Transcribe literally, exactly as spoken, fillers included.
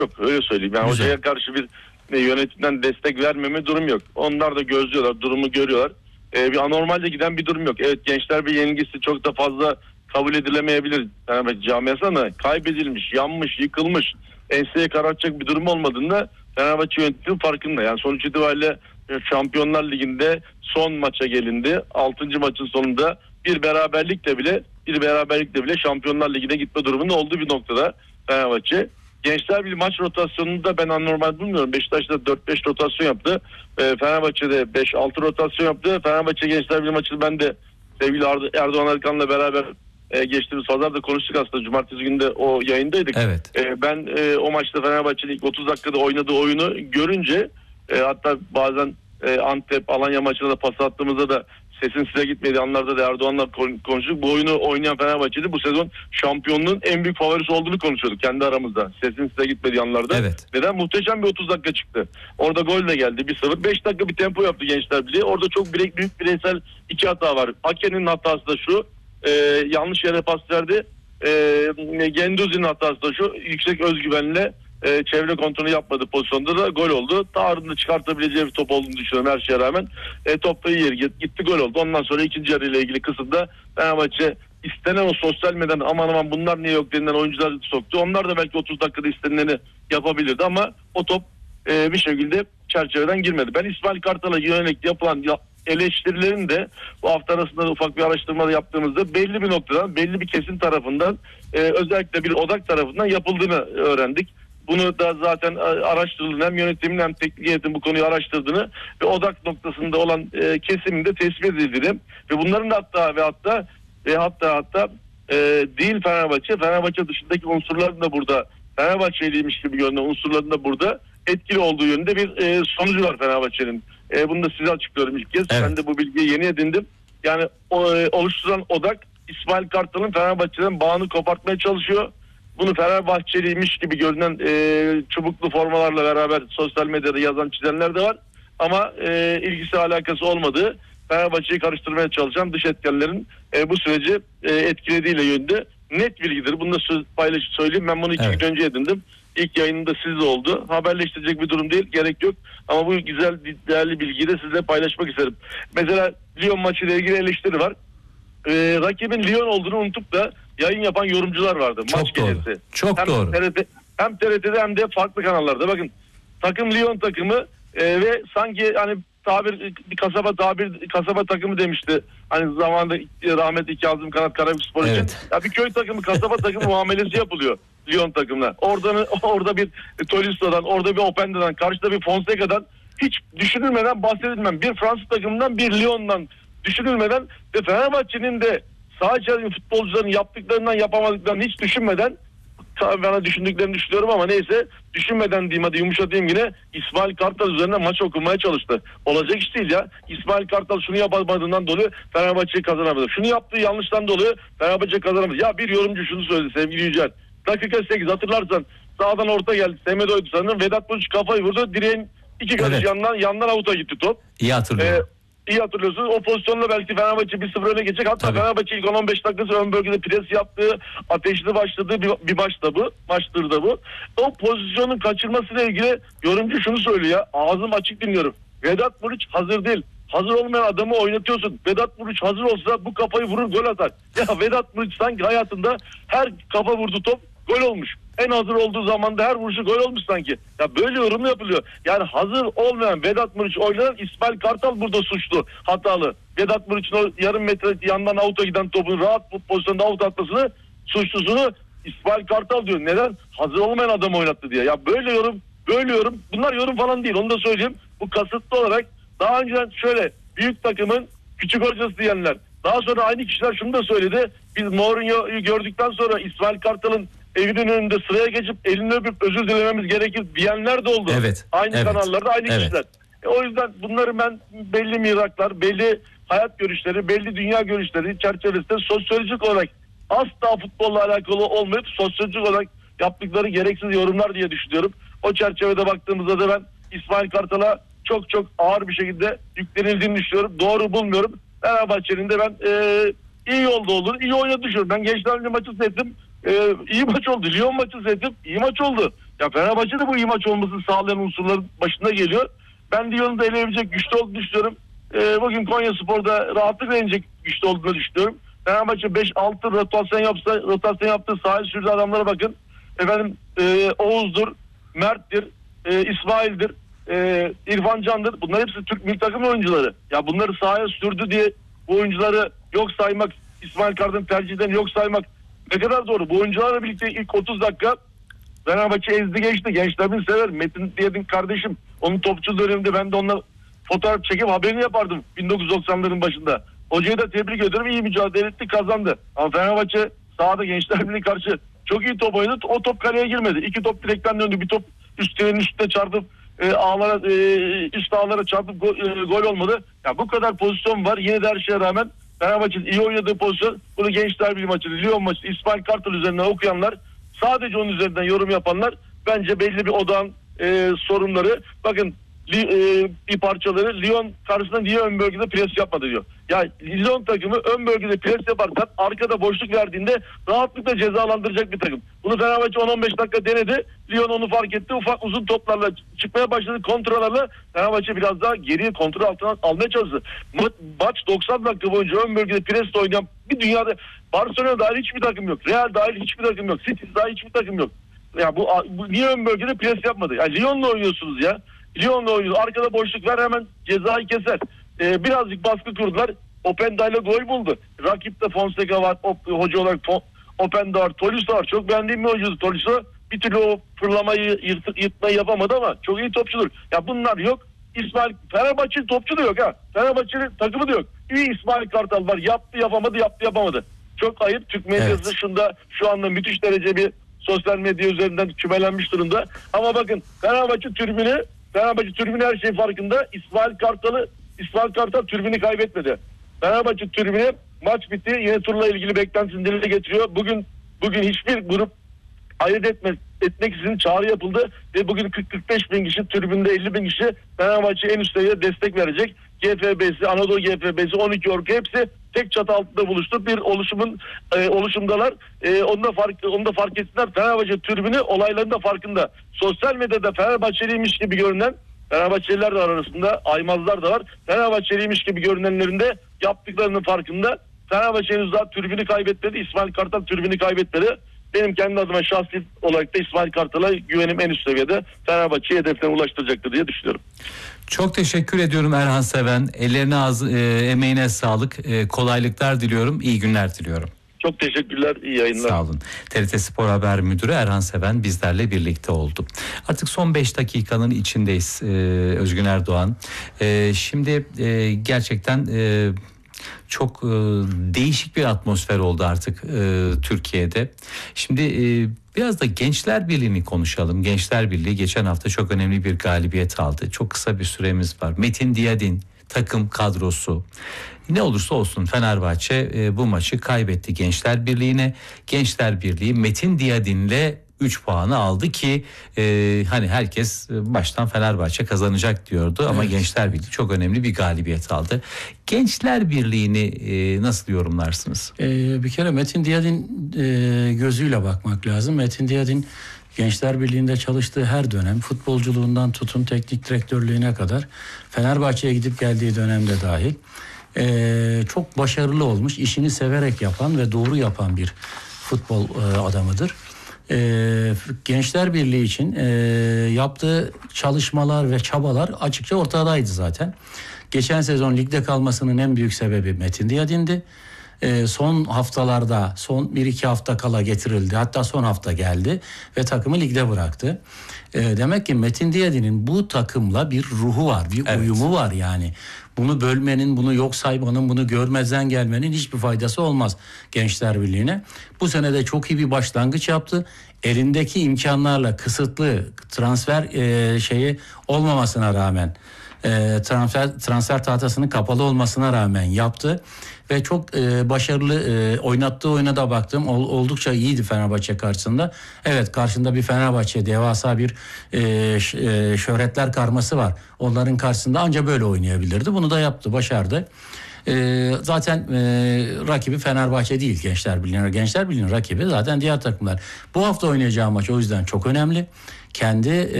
Yok öyle söyleyeyim. Yani Güzel. hocaya karşı bir e, yönetimden destek vermeme durum yok. Onlar da gözlüyorlar, durumu görüyorlar. E, bir anormalde giden bir durum yok. Evet, Gençler bir yenilgisi çok da fazla kabul edilemeyebilir. Yani camiası ama kaybedilmiş, yanmış, yıkılmış, enseye karartacak bir durum olmadığında Fenerbahçe yönetimi farkında. Yani sonuç itibariyle Şampiyonlar Ligi'nde son maça gelindi. altıncı maçın sonunda bir beraberlikle bile bir beraberlikle bile Şampiyonlar Ligi'ne gitme durumunda olduğu bir noktada Fenerbahçe. Gençler bir maç rotasyonunda ben anormal bulmuyorum. Beşiktaş'ta dört beş rotasyon yaptı. E, Fenerbahçe'de beş altı rotasyon yaptı. Fenerbahçe Gençler bir maçını ben de sevgili Erdoğan Arıkan'la beraber e, geçtiğimiz pazarda konuştuk aslında. Cumartesi günü de o yayındaydık. Evet. E, ben e, o maçta Fenerbahçe'nin ilk otuz dakikada oynadığı oyunu görünce e, hatta bazen e, Antep, Alanya maçına da pas attığımızda da sesin size gitmediği anlarda da Erdoğan'la konuştuk. Bu oyunu oynayan Fenerbahçe'de bu sezon şampiyonluğun en büyük favorisi olduğunu konuşuyorduk kendi aramızda. Sesin size gitmediği anlarda. Evet. Neden? Muhteşem bir otuz dakika çıktı. Orada gol de geldi bir sıfır. beş dakika bir tempo yaptı Gençler Birliği. Orada çok büyük, büyük bireysel iki hata var. Ake'nin hatası da şu. E, yanlış yere pas verdi. E, Genduzi'nin hatası da şu. Yüksek özgüvenle e, çevre kontrolü yapmadı pozisyonda da gol oldu. Tarihinde çıkartabileceği bir top olduğunu düşünüyorum her şeye rağmen. E, top da iyi yere gitti, gol oldu. Ondan sonra ikinci yarı ile ilgili kısımda Fenerbahçe istenen o sosyal medyadan aman aman bunlar niye yok denilen oyuncular soktu. Onlar da belki otuz dakikada istenileni yapabilirdi ama o top e, bir şekilde çerçeveden girmedi. Ben İsmail Kartal'a yönelik yapılan eleştirilerin de bu hafta arasında da ufak bir araştırma yaptığımızda belli bir noktadan, belli bir kesim tarafından e, özellikle bir odak tarafından yapıldığını öğrendik. Bunu da zaten araştırıldığını, hem yönetimin hem teknik heyetin bu konuyu araştırdığını ve odak noktasında olan e, kesimin de tespit edildiğini ve bunların da hatta ve hatta ve hatta hatta e, değil Fenerbahçe, Fenerbahçe dışındaki unsurların da burada Fenerbahçeliymiş gibi görünen unsurların da burada etkili olduğu yönünde bir e, sonucu var Fenerbahçe'nin. E, bunu da size açıklıyorum ilk kez. Evet. Ben de bu bilgiyi yeni edindim. Yani o, e, oluşturan odak İsmail Kartal'ın Fenerbahçe'den bağını kopartmaya çalışıyor. Bunu Fenerbahçeliymiş gibi görünen e, çubuklu formalarla beraber sosyal medyada yazan çizenler de var. Ama e, ilgisi alakası olmadığı, Fenerbahçe'yi karıştırmaya çalışan dış etkenlerin e, bu süreci e, etkilediğiyle yönde net bilgidir. Bunu da söz, paylaşıp söyleyeyim. Ben bunu iki evet. gün önce edindim. İlk yayınında sizle oldu. Haberleştirecek bir durum değil. Gerek yok. Ama bu güzel, değerli bilgiyi de sizle paylaşmak isterim. Mesela Lyon maçıyla ilgili eleştiri var. Ee, rakibin Lyon olduğunu unutup da yayın yapan yorumcular vardı. Çok maç doğru. gecesi. Çok hem doğru. T R T, hem T R T'de hem de farklı kanallarda. Bakın takım Lyon takımı e, ve sanki hani tabir bir kasaba tabir kasaba takımı demişti. Hani zamanında rahmetli Kazım Kanat Karabükspor için. Evet. Ya bir köy takımı, kasaba takımı muamelesi yapılıyor Lyon takımına. Oradan orada bir Tolisto'dan, orada bir Openda'dan, karşıda bir Fonseca'dan hiç düşünülmeden bahsedilmem. Bir Fransız takımından, bir Lyon'dan düşünülmeden ve Fenerbahçe'nin de sadece futbolcuların yaptıklarından yapamadıklarını hiç düşünmeden, bana düşündüklerini düşünüyorum ama neyse, düşünmeden diyeyim, hadi yumuşatayım yine, İsmail Kartal üzerine maç okumaya çalıştı. Olacak iş değil ya. İsmail Kartal şunu yapamadığından dolayı Fenerbahçe'yi kazanamadı. Şunu yaptığı yanlıştan dolayı Fenerbahçe kazanamadı. Ya bir yorumcu şunu söyledi sevgili Yücel. Dakika sekiz hatırlarsan sağdan orta geldi. Semedo'ydu sanırım. Vedat Muriç kafayı vurdu. Direğin iki karış Evet. yandan yandan avuta gitti top. İyi hatırlıyorum. Ee, İyi hatırlıyorsunuz. O pozisyonla belki Fenerbahçe bir sıfır öne geçecek. Hatta Tabii. Fenerbahçe ilk on on beş dakikası ön bölgede pres yaptığı, ateşli başladığı bir, bir maçta bu. Maçtır da bu. O pozisyonun kaçırmasıyla ilgili yorumcu şunu söylüyor ya. Ağzım açık dinliyorum. Vedat Muriç hazır değil. Hazır olmayan adamı oynatıyorsun. Vedat Muriç hazır olsa bu kafayı vurur, gol atar. Ya Vedat Muriç sanki hayatında her kafa vurdu top gol olmuş. En hazır olduğu zamanda her vuruşu gol olmuş sanki. Ya böyle yorum yapılıyor. Yani hazır olmayan Vedat Muriç oynayan İsmail Kartal burada suçlu, hatalı. Vedat Muriç'in o yarım metre yandan avuta giden topun rahat bu pozisyonda avut atmasını, suçlusunu İsmail Kartal diyor. Neden? Hazır olmayan adamı oynattı diye. Ya böyle yorum, böyle yorum. Bunlar yorum falan değil. Onu da söyleyeyim. Bu kasıtlı olarak daha önceden şöyle büyük takımın küçük hocası diyenler. Daha sonra aynı kişiler şunu da söyledi. Biz Mourinho'yu gördükten sonra İsmail Kartal'ın evinin önünde sıraya geçip elini öpüp özür dilememiz gerekir diyenler de oldu. Evet. Aynı evet. kanallarda aynı evet. kişiler. E, o yüzden bunları ben belli miraklar, belli hayat görüşleri, belli dünya görüşleri çerçevesinde sosyolojik olarak asla futbolla alakalı olmayıp sosyolojik olarak yaptıkları gereksiz yorumlar diye düşünüyorum. O çerçevede baktığımızda da ben İsmail Kartal'a çok çok ağır bir şekilde yüklenildiğini düşünüyorum. Doğru bulmuyorum. Fenerbahçe'nin de ben e, iyi yolda olduğunu, iyi oynadı düşünüyorum. Ben Gençler Birliği maçı seyrettim. E, iyi maç oldu. Lyon maçı seyrettim. İyi maç oldu. Ya Fenerbahçe de bu iyi maç olmasını sağlayan unsurların başında geliyor. Ben Lyon'u da eleyebilecek güçlü olduğunu düşünüyorum. Ee, bugün Konyaspor'da rahatlıkla yenecek güçlü olduğunu düşünüyorum. Fenerbahçe beş altı rotasyon yapsa, rotasyon yaptığı sahil sürdüğü adamlara bakın. Efendim e, Oğuz'dur, Mert'tir, e, İsmail'dir, e, İrfan Can'dır. Bunlar hepsi Türk milli takım oyuncuları. Ya bunları sahaya sürdü diye bu oyuncuları yok saymak, İsmail Kartal'ın tercihlerini yok saymak ne kadar doğru. Bu oyuncularla birlikte ilk otuz dakika Fenerbahçe ezdi geçti. Gençler beni sever. Metin Diyadin kardeşim. Onun topçu döneminde ben de onunla fotoğraf çekip haberini yapardım bin dokuz yüz doksanların başında. Hocayı da tebrik ediyorum. İyi mücadele etti, kazandı. Ama Fenerbahçe sahada Gençler Birliği karşı çok iyi top oynadı. O top kaleye girmedi. İki top direkten döndü. Bir top üstlerin üstüne çarpıp e, ağlara, e, üst ağlara çarpıp go, e, gol olmadı. Ya bu kadar pozisyon var. Yine de her şeye rağmen Fenerbahçe'nin iyi oynadığı pozisyon. Bunu Gençler Birliği maçı, Lyon maçı, İsmail Kartal üzerinden okuyanlar, sadece onun üzerinden yorum yapanlar bence belli bir odağın e, sorunları. Bakın li, e, bir parçaları Lyon karşısında niye ön bölgede pres yapmadı diyor. Ya Lyon takımı ön bölgede pres yaparsan arkada boşluk verdiğinde rahatlıkla cezalandıracak bir takım. Bunu Fenerbahçe on on beş dakika denedi. Lyon onu fark etti. Ufak uzun toplarla çıkmaya başladı. Kontrollerle Fenerbahçe biraz daha geriye kontrol altına almaya çalıştı. Ma- maç doksan dakika boyunca ön bölgede presle oynayan bir dünyada Barcelona dahil hiçbir takım yok. Real dahil hiçbir takım yok. City dahil hiçbir takım yok. Ya bu, bu niye ön bölgede pres yapmadı? Ya Lyon'la oynuyorsunuz ya. Lyon'la oynuyorsunuz. Arkada boşluk ver, hemen cezayı keser. Ee, birazcık baskı kurdular. Openda ile gol buldu. Rakipte Fonseca var. O, hoca olarak Openda var. Tolisso var. Çok beğendiğim bir oyuncudur Tolisso. Bir türlü o fırlamayı, yırt, yırtmayı yapamadı ama çok iyi topçudur. Ya bunlar yok. İsmail, Fenerbahçe'nin topçu da yok ha. Fenerbahçe'nin takımı da yok. İyi İsmail Kartal var. Yaptı yapamadı, yaptı yapamadı. Çok ayıp. Türk medyası evet. şunda şu anda müthiş derece bir sosyal medya üzerinden kümelenmiş durumda. Ama bakın Fenerbahçe tribünü, Fenerbahçe tribünü her şey farkında. İsmail Kartal'ı, İsmail Kartal tribünü kaybetmedi. Fenerbahçe tribünü maç bitti. Yine turla ilgili beklentisini dile getiriyor. Bugün bugün hiçbir grup ayırt etme, etmek için çağrı yapıldı ve bugün kırk kırk beş bin kişi, tribünde elli bin kişi Fenerbahçe'ye en üst seviyede destek verecek. G F B'si, Anadolu G F B'si, on iki Orku hepsi tek çatı altında buluştu. Bir oluşumun e, oluşumdalar. E, onu da fark onu da fark etsinler. Fenerbahçe tribünü olayların da farkında. Sosyal medyada Fenerbahçeliymiş gibi görünen, Fenerbahçeliler de var arasında, aymazlar da var. Fenerbahçeliymiş gibi görünenlerin de yaptıklarının farkında. Fenerbahçe henüz daha tribünü kaybetmedi. İsmail Kartal tribünü kaybetmedi. Benim kendi adıma şahsi olarak da İsmail Kartal'a güvenim en üst seviyede. Fenerbahçe'yi hedeflerine ulaştıracaktır diye düşünüyorum. Çok teşekkür ediyorum Erhan Seven. Ellerine az, e, emeğine sağlık. E, kolaylıklar diliyorum. İyi günler diliyorum. Çok teşekkürler. İyi yayınlar. Sağ olun. T R T Spor Haber Müdürü Erhan Seven bizlerle birlikte oldu. Artık son beş dakikanın içindeyiz. Ee, Özgün Erdoğan. Ee, şimdi e, gerçekten e, çok e, değişik bir atmosfer oldu artık e, Türkiye'de. Şimdi e, biraz da Gençler Birliği'ni konuşalım. Gençler Birliği geçen hafta çok önemli bir galibiyet aldı. Çok kısa bir süremiz var. Metin Diyadin takım kadrosu. Ne olursa olsun Fenerbahçe e, bu maçı kaybetti Gençler Birliği'ne. Gençler Birliği Metin Diyadin'le üç puanı aldı ki e, hani herkes baştan Fenerbahçe kazanacak diyordu ama evet. Gençler Birliği çok önemli bir galibiyet aldı. Gençler Birliği'ni e, nasıl yorumlarsınız? Ee, bir kere Metin Diyadin e, gözüyle bakmak lazım. Metin Diyadin Gençler Birliği'nde çalıştığı her dönem, futbolculuğundan tutun teknik direktörlüğüne kadar, Fenerbahçe'ye gidip geldiği dönemde dahil e, çok başarılı olmuş, işini severek yapan ve doğru yapan bir futbol e, adamıdır. Ee, Gençler Birliği için e, yaptığı çalışmalar ve çabalar açıkça ortadaydı zaten. Geçen sezon ligde kalmasının en büyük sebebi Metin Diyadin'di. Ee, son haftalarda, son bir iki hafta kala getirildi. Hatta son hafta geldi ve takımı ligde bıraktı. Ee, demek ki Metin Diyadin'in bu takımla bir ruhu var, bir evet. uyumu var yani. Bunu bölmenin, bunu yok saymanın, bunu görmezden gelmenin hiçbir faydası olmaz Gençler Birliği'ne. Bu sene de çok iyi bir başlangıç yaptı. Elindeki imkanlarla kısıtlı transfer e, şeyi olmamasına rağmen, e, transfer transfer tahtasının kapalı olmasına rağmen yaptı. Ve çok e, başarılı e, oynattığı oyuna da baktım. Ol, oldukça iyiydi Fenerbahçe karşısında. Evet, karşında bir Fenerbahçe, devasa bir e, ş, e, şöhretler karması var. Onların karşısında ancak böyle oynayabilirdi. Bunu da yaptı, başardı. E, zaten e, rakibi Fenerbahçe değil Gençler Birliği'nin. Gençler Birliği'nin rakibi zaten diğer takımlar. Bu hafta oynayacağı maç o yüzden çok önemli. kendi